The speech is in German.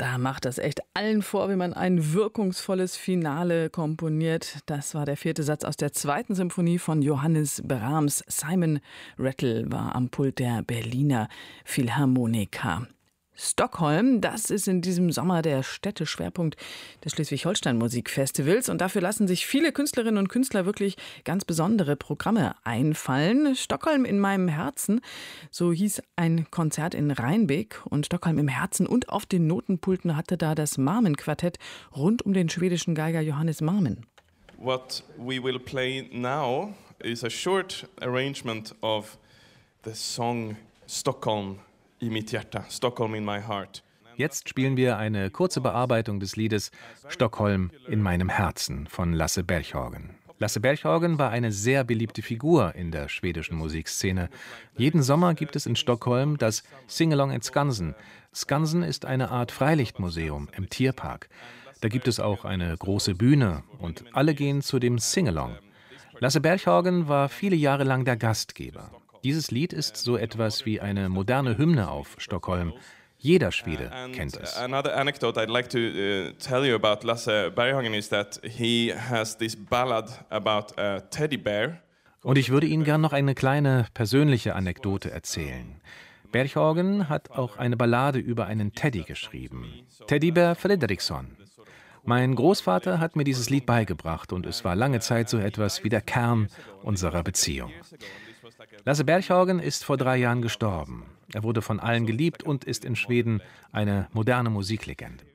Da macht das echt allen vor, wie man ein wirkungsvolles Finale komponiert. Das war der 4. Satz aus der 2. Symphonie von Johannes Brahms. Simon Rattle war am Pult der Berliner Philharmoniker. Stockholm, das ist in diesem Sommer der Städteschwerpunkt des Schleswig-Holstein-Musikfestivals. Und dafür lassen sich viele Künstlerinnen und Künstler wirklich ganz besondere Programme einfallen. Stockholm in meinem Herzen, so hieß ein Konzert in Rheinbeek. Und Stockholm im Herzen und auf den Notenpulten hatte da das Marmen-Quartett rund um den schwedischen Geiger Johannes Marmen. What we will play now is a short arrangement of the song Stockholm i mitt hjärta, Stockholm in my heart. Jetzt spielen wir eine kurze Bearbeitung des Liedes Stockholm in meinem Herzen von Lasse Berghagen. Lasse Berghagen war eine sehr beliebte Figur in der schwedischen Musikszene. Jeden Sommer gibt es in Stockholm das Singalong at Skansen. Skansen ist eine Art Freilichtmuseum im Tierpark. Da gibt es auch eine große Bühne und alle gehen zu dem Singalong. Lasse Berghagen war viele Jahre lang der Gastgeber. Dieses Lied ist so etwas wie eine moderne Hymne auf Stockholm. Jeder Schwede kennt es. Another anecdote I'd like to tell you about Lasse Berghagen is that he has this ballad about a teddy bear. Und ich würde Ihnen gern noch eine kleine persönliche Anekdote erzählen. Berghagen hat auch eine Ballade über einen Teddy geschrieben. Teddybär Fredriksson. Mein Großvater hat mir dieses Lied beigebracht und es war lange Zeit so etwas wie der Kern unserer Beziehung. Lasse Berghagen ist vor 3 Jahren gestorben. Er wurde von allen geliebt und ist in Schweden eine moderne Musiklegende.